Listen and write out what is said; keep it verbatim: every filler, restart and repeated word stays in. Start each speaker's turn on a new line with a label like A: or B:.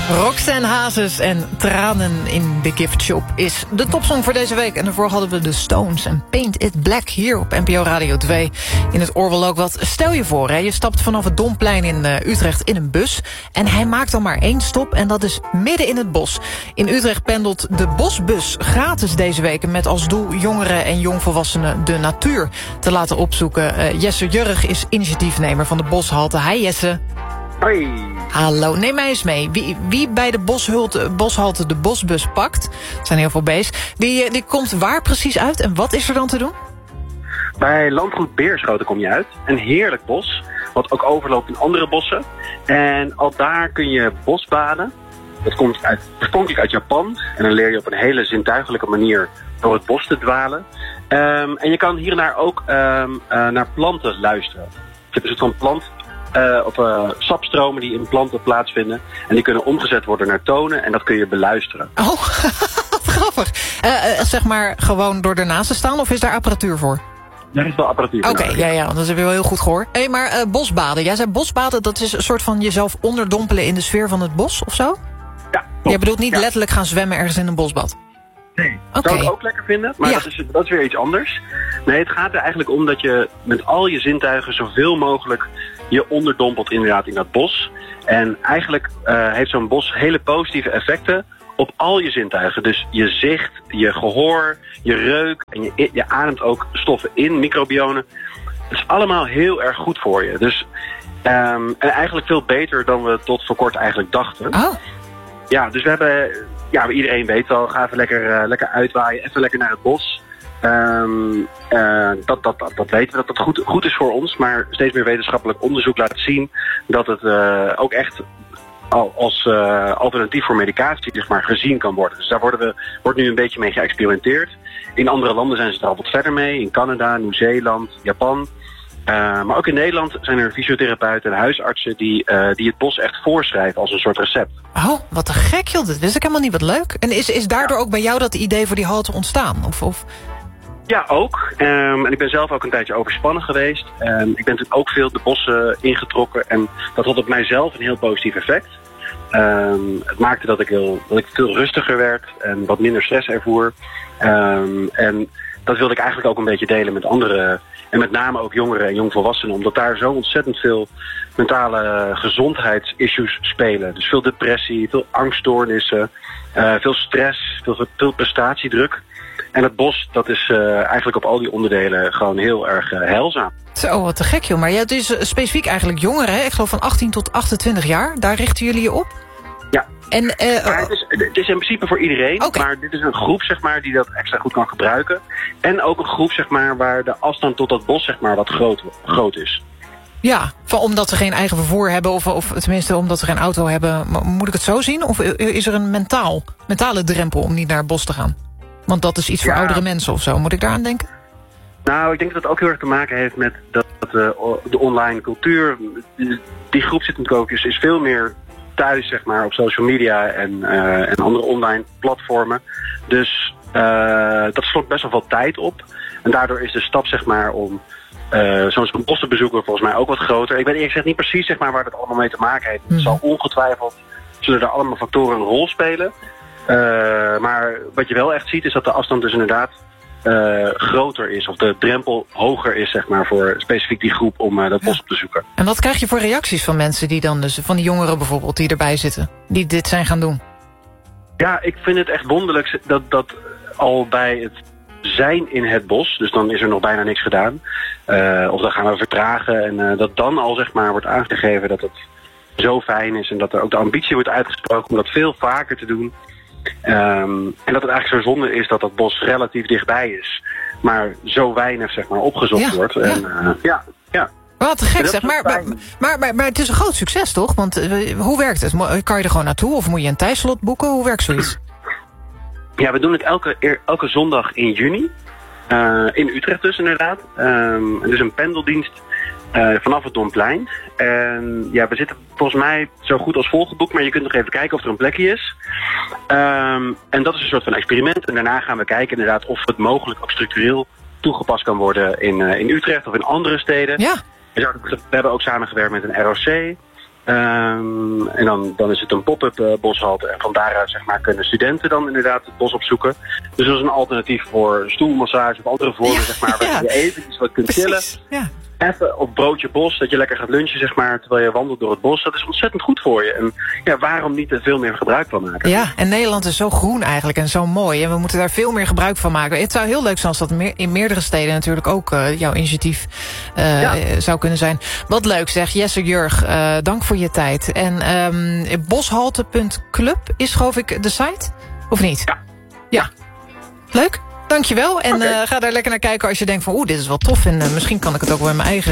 A: Roxanne Hazes en Tranen in de Gift Shop is de topsong voor deze week. En daarvoor hadden we de Stones en Paint It Black hier op N P O Radio twee. In het oor wel ook wat. Stel je voor, hè, je stapt vanaf het Domplein in uh, Utrecht in een bus. En hij maakt dan maar één stop en dat is midden in het bos. In Utrecht pendelt de Bosbus gratis deze week. Met als doel jongeren en jongvolwassenen de natuur te laten opzoeken. Uh, Jesse Jurg is initiatiefnemer van de Boshalte. Hi Jesse.
B: Hoi.
A: Hallo, neem mij eens mee. Wie, wie bij de Boshult, Boshalte de Bosbus pakt, er zijn heel veel B's, die, die komt waar precies uit en wat is er dan te doen?
B: Bij Landgoed Beerschoten kom je uit. Een heerlijk bos, wat ook overloopt in andere bossen. En al daar kun je bosbaden. Dat komt uit, oorspronkelijk uit Japan. En dan leer je op een hele zintuigelijke manier door het bos te dwalen. Um, en je kan hier en daar ook um, uh, naar planten luisteren. Je hebt een soort van plant... Uh, op uh, sapstromen die in planten plaatsvinden. En die kunnen omgezet worden naar tonen. En dat kun je beluisteren.
A: Oh, grappig. Uh, uh, zeg maar gewoon door ernaast te staan of is daar apparatuur voor?
B: Daar is wel apparatuur voor.
A: Oké, okay, ja, ja, dat heb je wel heel goed gehoord. Hé, hey, maar uh, bosbaden. Jij zei bosbaden, dat is een soort van jezelf onderdompelen in de sfeer van het bos of zo?
B: Ja.
A: Jij bedoelt niet
B: ja.
A: letterlijk gaan zwemmen ergens in een bosbad?
B: Nee,
A: okay.
B: zou ik ook lekker vinden, maar
A: ja.
B: dat, is, dat is weer iets anders. Nee, het gaat er eigenlijk om dat je met al je zintuigen zoveel mogelijk je onderdompelt inderdaad in dat bos. En eigenlijk uh, heeft zo'n bos hele positieve effecten op al je zintuigen. Dus je zicht, je gehoor, je reuk en je, je ademt ook stoffen in, microbionen. Dat is allemaal heel erg goed voor je. Dus um, en eigenlijk veel beter dan we tot voor kort eigenlijk dachten.
A: Oh.
B: Ja, dus we hebben... Ja, iedereen weet wel, ga even lekker, uh, lekker uitwaaien, even lekker naar het bos. Um, uh, dat, dat, dat, dat weten we, dat dat goed, goed is voor ons. Maar steeds meer wetenschappelijk onderzoek laat zien dat het uh, ook echt al, als uh, alternatief voor medicatie zeg maar, gezien kan worden. Dus daar worden we, wordt nu een beetje mee geëxperimenteerd. In andere landen zijn ze er al wat verder mee. In Canada, Nieuw-Zeeland, Japan. Uh, maar ook in Nederland zijn er fysiotherapeuten en huisartsen die, uh, die het bos echt voorschrijven als een soort recept.
A: Oh, wat te gek joh, dat wist ik helemaal niet, wat leuk. En is, is daardoor ook bij jou dat idee voor die halte ontstaan? Of, of...
B: Ja, ook. Um, en ik ben zelf ook een tijdje overspannen geweest. Um, ik ben natuurlijk ook veel de bossen ingetrokken en dat had op mijzelf een heel positief effect. Um, het maakte dat ik, heel, dat ik veel rustiger werd en wat minder stress ervoer. Um, en dat wilde ik eigenlijk ook een beetje delen met anderen. En met name ook jongeren en jongvolwassenen. Omdat daar zo ontzettend veel mentale gezondheidsissues spelen. Dus veel depressie, veel angststoornissen, uh, veel stress, veel, veel prestatiedruk. En het bos, dat is uh, eigenlijk op al die onderdelen gewoon heel erg uh, heilzaam.
A: Zo, wat te gek joh. Maar ja, het is uh, specifiek eigenlijk jongeren, hè? Ik geloof van achttien tot achtentwintig jaar. Daar richten jullie je op?
B: Ja.
A: En, uh,
B: maar het, is, het is in principe voor iedereen, okay. Maar dit is een groep zeg maar, die dat extra goed kan gebruiken. En ook een groep zeg maar, waar de afstand tot dat bos zeg maar, wat groot, groot is.
A: Ja, van, omdat ze geen eigen vervoer hebben of, of tenminste omdat ze geen auto hebben. Moet ik het zo zien? Of is er een mentaal, mentale drempel om niet naar het bos te gaan? Want dat is iets voor ja. oudere mensen of zo. Moet ik daaraan denken?
B: Nou, ik denk dat het ook heel erg te maken heeft met dat, dat uh, de online cultuur. Die groep zit natuurlijk ook, is, is veel meer thuis, zeg maar, op social media en, uh, en andere online platformen. Dus uh, dat slokt best wel veel tijd op. En daardoor is de stap, zeg maar, om uh, zo'n bos te bezoeken volgens mij ook wat groter. Ik weet eerlijk gezegd niet precies, zeg maar, waar dat allemaal mee te maken heeft. Het mm. zal ongetwijfeld, zullen er allemaal factoren een rol spelen. Uh, maar wat je wel echt ziet, is dat de afstand dus inderdaad Uh, groter is, of de drempel hoger is, zeg maar, voor specifiek die groep om uh, dat bos ja. op te zoeken.
A: En wat krijg je voor reacties van mensen die dan dus, van die jongeren bijvoorbeeld, die erbij zitten, die dit zijn gaan doen?
B: Ja, ik vind het echt wonderlijk dat, dat al bij het zijn in het bos, dus dan is er nog bijna niks gedaan, uh, of dan gaan we vertragen en uh, dat dan al, zeg maar, wordt aangegeven dat het zo fijn is en dat er ook de ambitie wordt uitgesproken om dat veel vaker te doen. Um, en dat het eigenlijk zo zonde is dat dat bos relatief dichtbij is, maar zo weinig zeg maar opgezocht ja, wordt. En,
A: ja.
B: Uh, ja, ja.
A: Wat te gek zeg, maar, maar, maar, maar, maar het is een groot succes toch? Want uh, hoe werkt het? Kan je er gewoon naartoe of moet je een tijdslot boeken? Hoe werkt zoiets?
B: Ja, we doen het elke, elke zondag in juni. Uh, in Utrecht dus inderdaad. Um, dus een pendeldienst uh, vanaf het Domplein. En ja, we zitten volgens mij zo goed als volgeboekt, maar je kunt nog even kijken of er een plekje is. Um, en dat is een soort van experiment. En daarna gaan we kijken inderdaad of het mogelijk ook structureel toegepast kan worden in, uh, in Utrecht of in andere steden.
A: Ja.
B: We hebben ook samengewerkt met een R O C. Um, en dan, dan is het een pop-up uh, boshalte. En van daaruit zeg maar, kunnen studenten dan inderdaad het bos opzoeken. Dus dat is een alternatief voor stoelmassage of andere vormen,
A: ja,
B: zeg maar, waar
A: ja.
B: je eventjes wat kunt
A: Precies,
B: chillen.
A: ja.
B: Even op broodje bos, dat je lekker gaat lunchen, zeg maar, terwijl je wandelt door het bos. Dat is ontzettend goed voor je. En ja, waarom niet er veel meer gebruik van maken?
A: Ja, en Nederland is zo groen eigenlijk en zo mooi. En we moeten daar veel meer gebruik van maken. Het zou heel leuk zijn als dat meer, in meerdere steden natuurlijk ook uh, jouw initiatief uh, ja. zou kunnen zijn. Wat leuk zeg, Jesse Jurg, uh, dank voor je tijd. En um, boshalte punt club is geloof ik de site? Of niet?
B: Ja.
A: Ja. Leuk. Dankjewel. En okay. uh, ga daar lekker naar kijken als je denkt van oeh, dit is wel tof. En uh, misschien kan ik het ook wel in mijn eigen